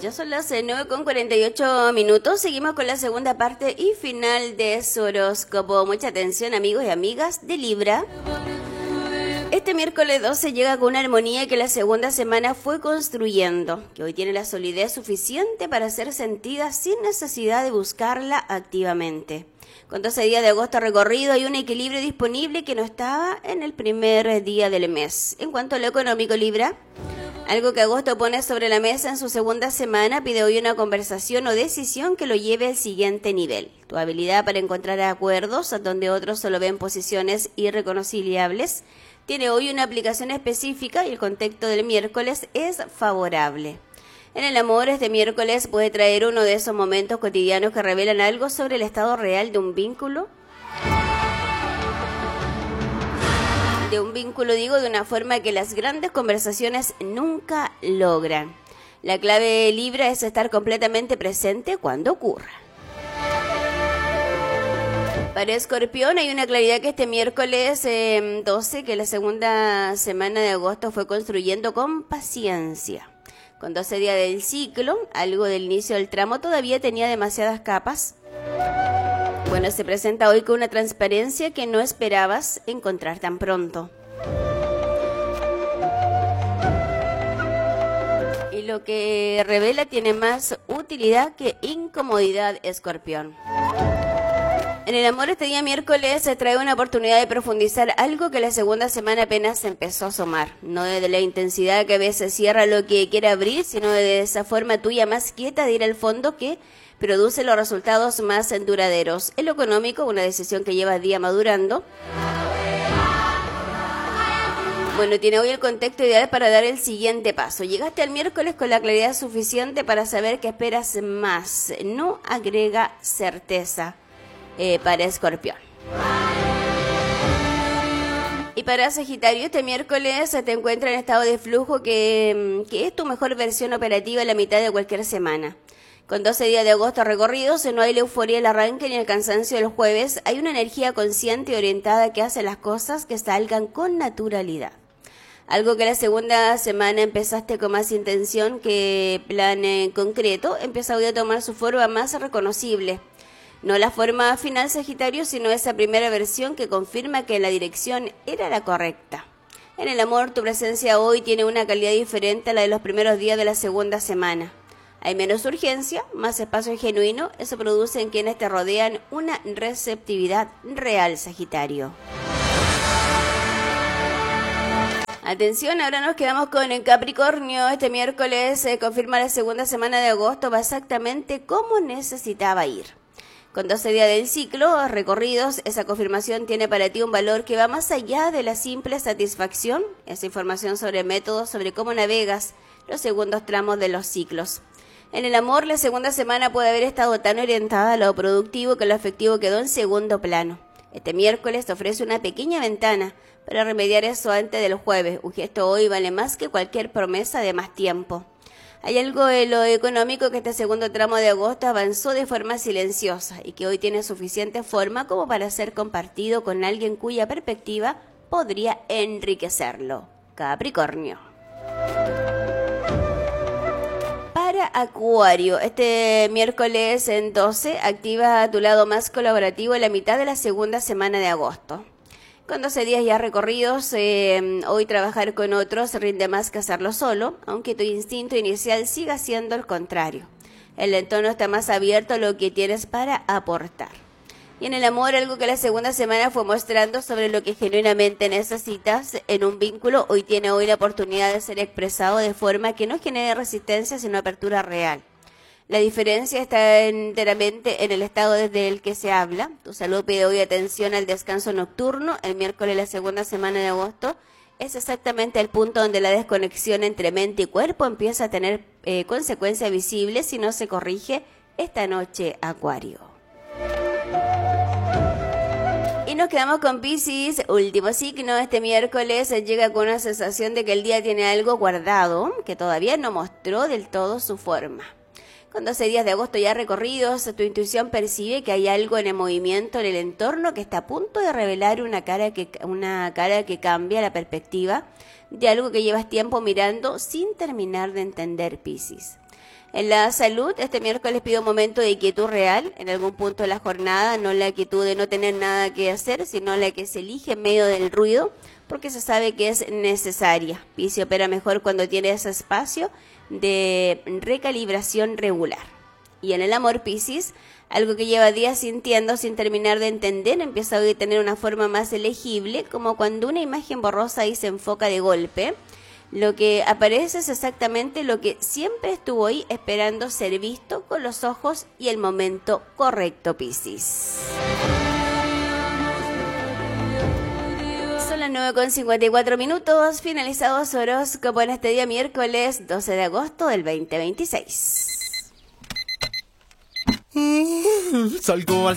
Ya son las 9:48. Seguimos con la segunda parte y final de su horóscopo. Mucha atención, amigos y amigas de Libra. Este miércoles 12 llega con una armonía que la segunda semana fue construyendo, que hoy tiene la solidez suficiente para ser sentida sin necesidad de buscarla activamente. Con 12 días de agosto recorrido hay un equilibrio disponible que no estaba en el primer día del mes. En cuanto a lo económico, Libra, algo que agosto pone sobre la mesa en su segunda semana pide hoy una conversación o decisión que lo lleve al siguiente nivel. Tu habilidad para encontrar acuerdos donde otros solo ven posiciones irreconciliables tiene hoy una aplicación específica y el contexto del miércoles es favorable. En el amor, este miércoles puede traer uno de esos momentos cotidianos que revelan algo sobre el estado real de un vínculo. De una forma que las grandes conversaciones nunca logran. La clave Libra es estar completamente presente cuando ocurra. Para Escorpión hay una claridad que este miércoles 12, que la segunda semana de agosto fue construyendo con paciencia. Con 12 días del ciclo, algo del inicio del tramo todavía tenía demasiadas capas. Bueno, se presenta hoy con una transparencia que no esperabas encontrar tan pronto. Y lo que revela tiene más utilidad que incomodidad, Escorpión. En el amor, este día miércoles se trae una oportunidad de profundizar algo que la segunda semana apenas empezó a asomar. No desde la intensidad que a veces cierra lo que quiere abrir, sino de esa forma tuya más quieta de ir al fondo que produce los resultados más duraderos. En lo económico, una decisión que lleva día madurando. Bueno, tiene hoy el contexto ideal para dar el siguiente paso. Llegaste al miércoles con la claridad suficiente para saber que esperas más. No agrega certeza para Escorpión. Y para Sagitario, este miércoles te encuentras en estado de flujo que es tu mejor versión operativa en la mitad de cualquier semana. Con 12 días de agosto recorridos, no hay la euforia del arranque ni el cansancio del jueves. Hay una energía consciente y orientada que hace las cosas que salgan con naturalidad. Algo que la segunda semana empezaste con más intención que plan concreto, empieza hoy a tomar su forma más reconocible. No la forma final, Sagitario, sino esa primera versión que confirma que la dirección era la correcta. En el amor, tu presencia hoy tiene una calidad diferente a la de los primeros días de la segunda semana. Hay menos urgencia, más espacio genuino, eso produce en quienes te rodean una receptividad real, Sagitario. Atención, ahora nos quedamos con el Capricornio. Este miércoles confirma la segunda semana de agosto, va exactamente como necesitaba ir. Con 12 días del ciclo recorridos, esa confirmación tiene para ti un valor que va más allá de la simple satisfacción, esa información sobre métodos, sobre cómo navegas los segundos tramos de los ciclos. En el amor, la segunda semana puede haber estado tan orientada a lo productivo que lo afectivo quedó en segundo plano. Este miércoles te ofrece una pequeña ventana para remediar eso antes del jueves. Un gesto hoy vale más que cualquier promesa de más tiempo. Hay algo de lo económico que este segundo tramo de agosto avanzó de forma silenciosa y que hoy tiene suficiente forma como para ser compartido con alguien cuya perspectiva podría enriquecerlo. Capricornio. Para Acuario, este miércoles en 12 activa tu lado más colaborativo en la mitad de la segunda semana de agosto. Con 12 días ya recorridos, hoy trabajar con otros rinde más que hacerlo solo, aunque tu instinto inicial siga siendo el contrario. El entorno está más abierto a lo que tienes para aportar. Y en el amor, algo que la segunda semana fue mostrando sobre lo que genuinamente necesitas en un vínculo, hoy tiene la oportunidad de ser expresado de forma que no genere resistencia, sino apertura real. La diferencia está enteramente en el estado desde el que se habla. Tu salud pide hoy atención al descanso nocturno. El miércoles, la segunda semana de agosto, es exactamente el punto donde la desconexión entre mente y cuerpo empieza a tener consecuencias visibles si no se corrige esta noche, Acuario. Y nos quedamos con Piscis, último signo. Este miércoles llega con una sensación de que el día tiene algo guardado que todavía no mostró del todo su forma. Con 12 días de agosto ya recorridos, tu intuición percibe que hay algo en el movimiento, en el entorno, que está a punto de revelar una cara que cambia la perspectiva de algo que llevas tiempo mirando sin terminar de entender, Piscis. En la salud, este miércoles pide un momento de quietud real en algún punto de la jornada, no la quietud de no tener nada que hacer, sino la que se elige en medio del ruido, porque se sabe que es necesaria. Piscis opera mejor cuando tiene ese espacio de recalibración regular. Y en el amor, Piscis, algo que lleva días sintiendo sin terminar de entender, empieza hoy a tener una forma más legible, como cuando una imagen borrosa ahí se enfoca de golpe. Lo que aparece es exactamente lo que siempre estuvo ahí esperando ser visto con los ojos y el momento correcto, Piscis. Son las 9:54, finalizados horóscopo en este día miércoles 12 de agosto del 2026. Salgo al